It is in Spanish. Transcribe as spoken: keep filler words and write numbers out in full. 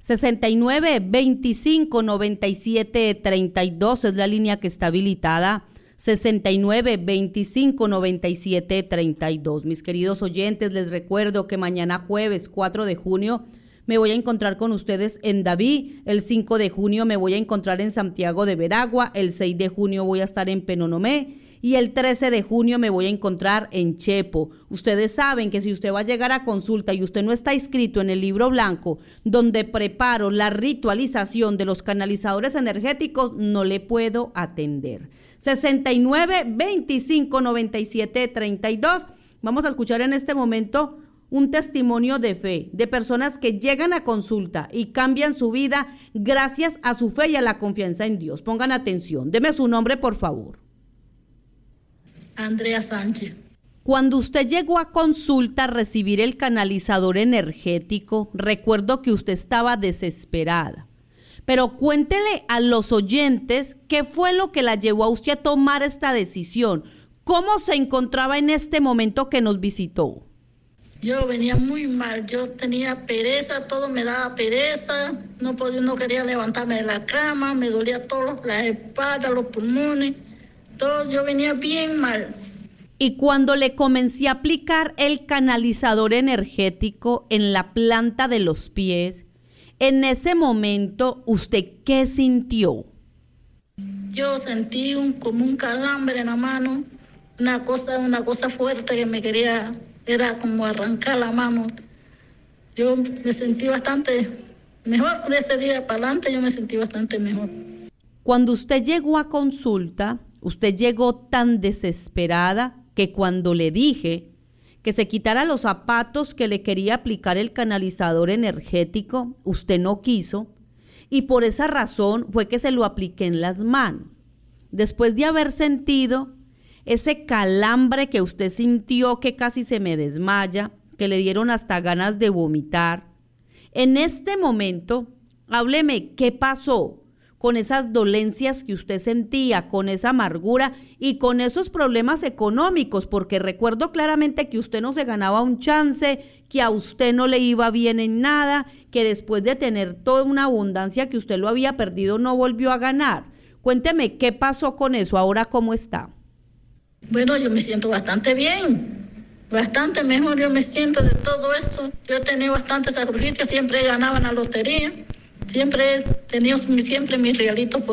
sesenta y nueve, veinticinco, noventa y siete, treinta y dos es la línea que está habilitada. sesenta y nueve, veinticinco, noventa y siete, treinta y dos. Mis queridos oyentes, les recuerdo que mañana jueves cuatro de junio me voy a encontrar con ustedes en Daví. El cinco de junio me voy a encontrar en Santiago de Veragua. El seis de junio voy a estar en Penonomé. Y el trece de junio me voy a encontrar en Chepo. Ustedes saben que si usted va a llegar a consulta y usted no está inscrito en el libro blanco, donde preparo la ritualización de los canalizadores energéticos, no le puedo atender. sesenta y nueve, veinticinco, noventa y siete, treinta y dos. Vamos a escuchar en este momento un testimonio de fe de personas que llegan a consulta y cambian su vida gracias a su fe y a la confianza en Dios. Pongan atención. Deme su nombre, por favor. Andrea Sánchez. Cuando usted llegó a consulta a recibir el canalizador energético, recuerdo que usted estaba desesperada. Pero cuéntele a los oyentes qué fue lo que la llevó a usted a tomar esta decisión. ¿Cómo se encontraba en este momento que nos visitó? Yo venía muy mal, yo tenía pereza, todo me daba pereza, no podía, no quería levantarme de la cama, me dolía todo, la espalda, los pulmones. Todo, yo venía bien mal. Y cuando le comencé a aplicar el canalizador energético en la planta de los pies, en ese momento, ¿usted qué sintió? Yo sentí un, como un calambre en la mano, una cosa, una cosa fuerte que me quería, era como arrancar la mano. Yo me sentí bastante mejor, de ese día para adelante yo me sentí bastante mejor. Cuando usted llegó a consulta, usted llegó tan desesperada que cuando le dije que se quitara los zapatos que le quería aplicar el canalizador energético, usted no quiso y por esa razón fue que se lo apliqué en las manos. Después de haber sentido ese calambre que usted sintió que casi se me desmaya, que le dieron hasta ganas de vomitar, en este momento, hábleme qué pasó con esas dolencias que usted sentía, con esa amargura y con esos problemas económicos, porque recuerdo claramente que usted no se ganaba un chance, que a usted no le iba bien en nada, que después de tener toda una abundancia que usted lo había perdido, no volvió a ganar. Cuénteme, ¿qué pasó con eso? ¿Ahora cómo está? Bueno, yo me siento bastante bien, bastante mejor yo me siento de todo eso. Yo he tenido bastante sacrificio, siempre ganaba en la lotería. Siempre he tenido siempre mis regalitos por